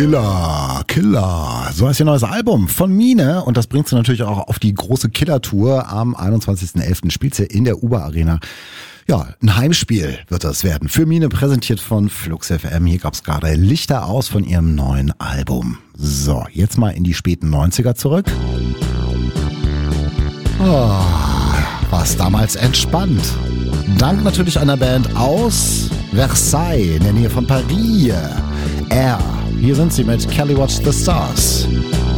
Killer. So heißt ihr neues Album von Mine und das bringt sie natürlich auch auf die große Killer-Tour. Am 21.11. spielt sie in der Uber Arena. Ja, ein Heimspiel wird das werden. Für Mine präsentiert von Flux FM. Hier gab's gerade Lichter aus von ihrem neuen Album. So, jetzt mal in die späten 90er zurück. Oh, war's damals entspannt. Dank natürlich einer Band aus Versailles in der Nähe von Paris. Hier sind sie mit Kelly Watch the Stars.